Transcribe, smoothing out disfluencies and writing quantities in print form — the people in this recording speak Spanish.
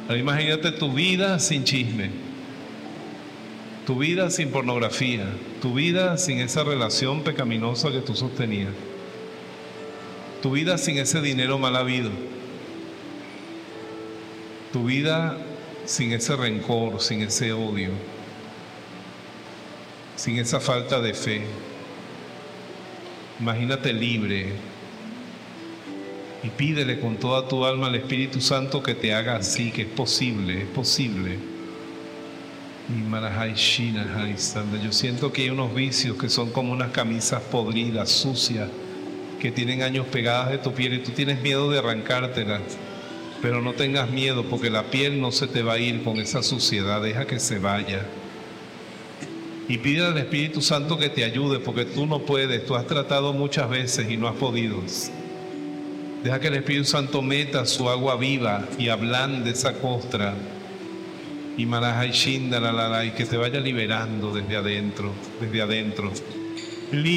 Ahora imagínate tu vida sin chisme, tu vida sin pornografía, tu vida sin esa relación pecaminosa que tú sostenías, tu vida sin ese dinero mal habido, tu vida sin ese rencor, sin ese odio, sin esa falta de fe. Imagínate libre y pídele con toda tu alma al Espíritu Santo que te haga así, que es posible, es posible. Yo siento que hay unos vicios que son como unas camisas podridas, sucias, que tienen años pegadas de tu piel y tú tienes miedo de arrancártelas. Pero no tengas miedo porque la piel no se te va a ir con esa suciedad, deja que se vaya. Y pide al Espíritu Santo que te ayude porque tú no puedes, tú has tratado muchas veces y no has podido. Deja que el Espíritu Santo meta su agua viva y ablande esa costra. Y y que te vaya liberando desde adentro,